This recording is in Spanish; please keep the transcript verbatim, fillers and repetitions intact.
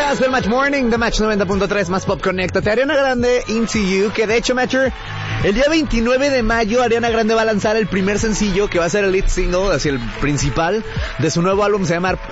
Estás del Match Morning de Match noventa punto tres más Pop Conéctate. Ariana Grande, Into You, que de hecho, Matcher, el día veintinueve de mayo Ariana Grande va a lanzar el primer sencillo que va a ser el lead single, así el principal, de su nuevo álbum. Se llama,